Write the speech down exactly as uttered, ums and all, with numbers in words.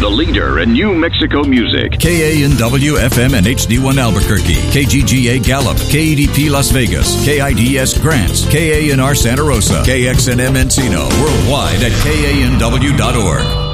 leader in New Mexico music. K A N W F M and H D one Albuquerque, K G G A Gallup, K E D P Las Vegas, K I D S Grants, K A N R Santa Rosa, K X N M Encino, worldwide at K A N W dot org.